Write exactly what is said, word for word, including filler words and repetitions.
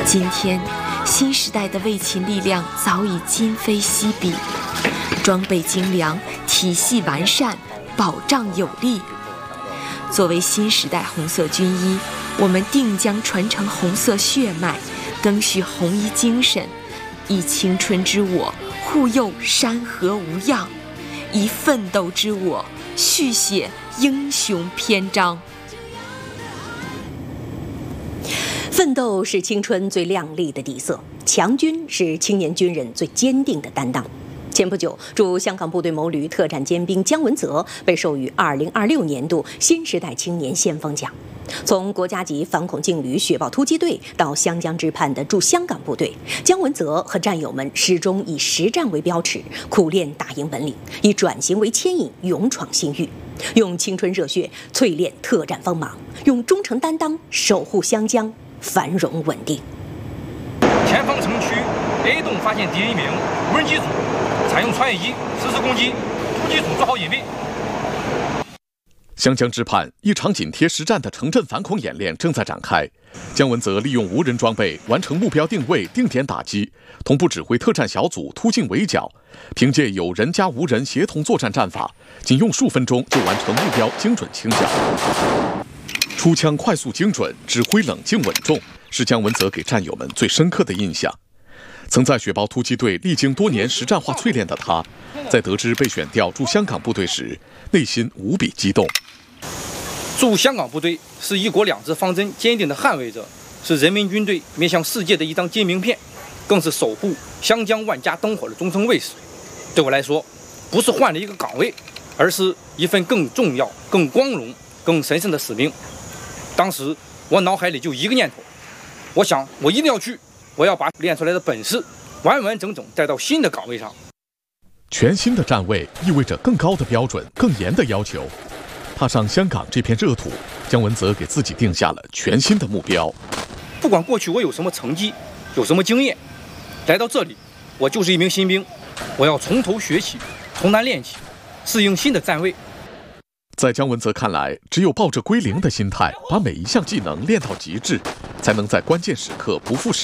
今天，新时代的卫勤力量早已今非昔比，装备精良，体系完善，保障有力。作为新时代红色军医，我们定将传承红色血脉，赓续红衣精神，以青春之我护佑山河无恙，以奋斗之我续写英雄篇章。 奋斗是青春最亮丽的底色，强军是青年军人最坚定的担当。前不久，驻香港部队某旅特战尖兵姜文泽被授予二零二六年度新时代青年先锋奖。从国家级反恐劲旅雪豹突击队到湘江之畔的驻香港部队，姜文泽和战友们始终以实战为标尺，苦练打赢本领，以转型为牵引，勇闯新域，用青春热血淬炼特战锋芒，用忠诚担当守护湘江繁荣稳定。 前方城区 A 栋发现敌人一名无人机组，采用穿越机实施攻击，突击组做好隐蔽。 湘江之畔，一场紧贴实战的城镇反恐演练正在展开。姜文泽利用无人装备完成目标定位、定点打击，同步指挥特战小组突进围剿，凭借有人加无人协同作战战法，仅用数分钟就完成目标精准清剿。出枪快速精准，指挥冷静稳重，是姜文泽给战友们最深刻的印象。曾在雪豹突击队历经多年实战化淬炼的他，在得知被选调驻香港部队时，内心无比激动。 驻香港部队是一国两制方针坚定的捍卫者，是人民军队面向世界的一张金名片，更是守护湘江万家灯火的忠诚卫士。对我来说，不是换了一个岗位，而是一份更重要、更光荣、更神圣的使命。当时我脑海里就一个念头，我想我一定要去，我要把练出来的本事完完整整带到新的岗位上。 全新的站位意味着更高的标准、更严的要求。踏上香港这片热土，姜文泽给自己定下了全新的目标。 不管过去我有什么成绩，有什么经验，来到这里，我就是一名新兵，我要从头学起，从难练起，适应新的站位。 在姜文泽看来，只有抱着归零的心态，把每一项技能练到极致，才能在关键时刻不负使